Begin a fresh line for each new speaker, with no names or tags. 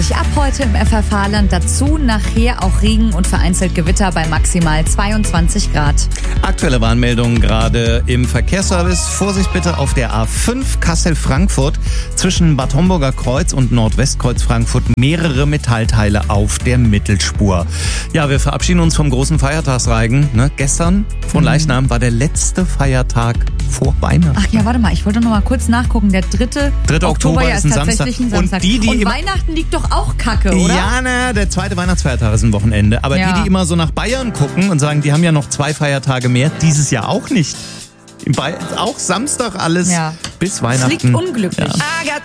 Ab heute im FFH-Land, dazu nachher auch Regen und vereinzelt Gewitter bei maximal 22 Grad.
Aktuelle Warnmeldungen gerade im Verkehrsservice. Vorsicht bitte auf der A5 Kassel-Frankfurt zwischen Bad Homburger Kreuz und Nordwestkreuz Frankfurt mehrere Metallteile auf der Mittelspur. Ja, wir verabschieden uns vom großen Feiertagsreigen. Gestern von Leichnam war der letzte Feiertag vor Weihnachten.
Ach ja, warte mal, ich wollte noch mal kurz nachgucken. Der 3. Oktober
ist ein
tatsächlich ein Samstag.
Und
Weihnachten liegt doch auch Kacke, oder?
Ja, der zweite Weihnachtsfeiertag ist ein Wochenende. Aber die immer so nach Bayern gucken und sagen, die haben ja noch 2 Feiertage mehr, dieses Jahr auch nicht. Auch Samstag alles bis Weihnachten.
Das liegt unglücklich.
Ja.